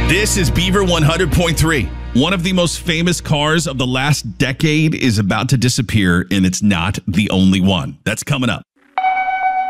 This is Beaver 100.3. One of the most famous cars of the last decade is about to disappear, and it's not the only one. That's coming up.